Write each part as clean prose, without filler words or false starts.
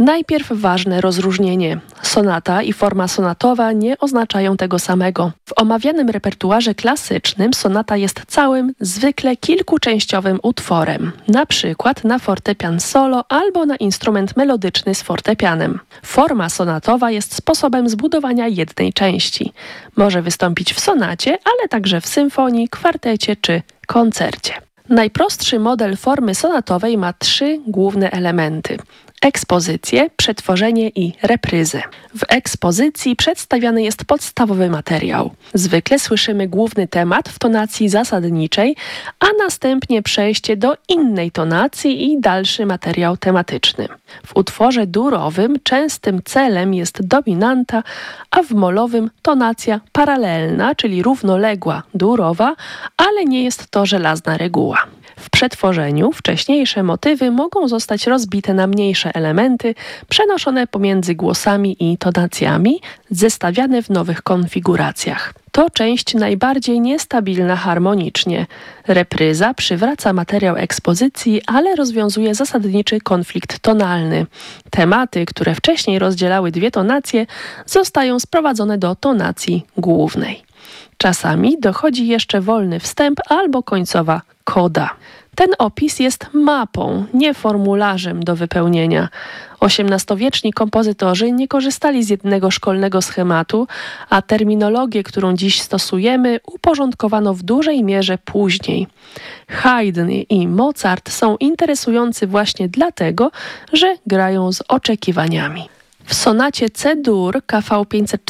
Najpierw ważne rozróżnienie. Sonata i forma sonatowa nie oznaczają tego samego. W omawianym repertuarze klasycznym sonata jest całym, zwykle kilkuczęściowym utworem, na przykład na fortepian solo albo na instrument melodyczny z fortepianem. Forma sonatowa jest sposobem zbudowania jednej części. Może wystąpić w sonacie, ale także w symfonii, kwartecie czy koncercie. Najprostszy model formy sonatowej ma 3 główne elementy: ekspozycję, przetworzenie i repryzę. W ekspozycji przedstawiany jest podstawowy materiał. Zwykle słyszymy główny temat w tonacji zasadniczej, a następnie przejście do innej tonacji i dalszy materiał tematyczny. W utworze durowym częstym celem jest dominanta, a w molowym tonacja paralelna, czyli równoległa, durowa, ale nie jest to żelazna reguła. W przetworzeniu wcześniejsze motywy mogą zostać rozbite na mniejsze elementy, przenoszone pomiędzy głosami i tonacjami, zestawiane w nowych konfiguracjach. To część najbardziej niestabilna harmonicznie. Repryza przywraca materiał ekspozycji, ale rozwiązuje zasadniczy konflikt tonalny. Tematy, które wcześniej rozdzielały 2 tonacje, zostają sprowadzone do tonacji głównej. Czasami dochodzi jeszcze wolny wstęp albo końcowa koda. Ten opis jest mapą, nie formularzem do wypełnienia. XVIII-wieczni kompozytorzy nie korzystali z jednego szkolnego schematu, a terminologię, którą dziś stosujemy, uporządkowano w dużej mierze później. Haydn i Mozart są interesujący właśnie dlatego, że grają z oczekiwaniami. W sonacie C-dur KV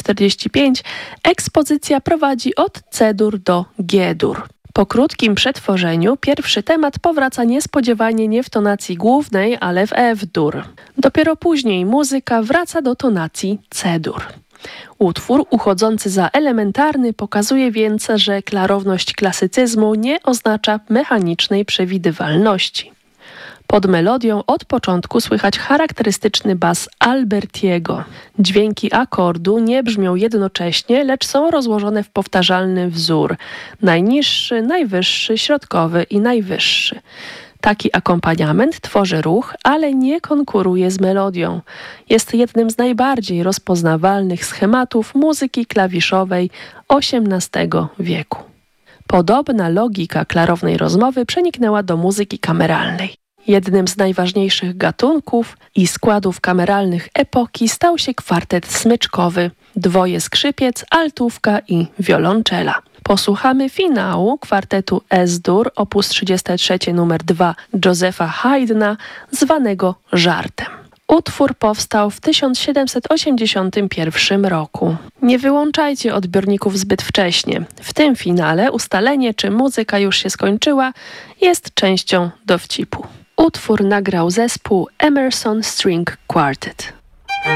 545 ekspozycja prowadzi od C-dur do G-dur. Po krótkim przetworzeniu pierwszy temat powraca niespodziewanie nie w tonacji głównej, ale w F-dur. Dopiero później muzyka wraca do tonacji C-dur. Utwór uchodzący za elementarny pokazuje więc, że klarowność klasycyzmu nie oznacza mechanicznej przewidywalności. Pod melodią od początku słychać charakterystyczny bas Albertiego. Dźwięki akordu nie brzmią jednocześnie, lecz są rozłożone w powtarzalny wzór. Najniższy, najwyższy, środkowy i najwyższy. Taki akompaniament tworzy ruch, ale nie konkuruje z melodią. Jest jednym z najbardziej rozpoznawalnych schematów muzyki klawiszowej XVIII wieku. Podobna logika klarownej rozmowy przeniknęła do muzyki kameralnej. Jednym z najważniejszych gatunków i składów kameralnych epoki stał się kwartet smyczkowy, 2 skrzypiec, altówka i wiolonczela. Posłuchamy finału kwartetu S-dur op. 33 nr 2 Josepha Haydna, zwanego Żartem. Utwór powstał w 1781 roku. Nie wyłączajcie odbiorników zbyt wcześnie. W tym finale ustalenie, czy muzyka już się skończyła, jest częścią dowcipu. Utwór nagrał zespół Emerson String Quartet.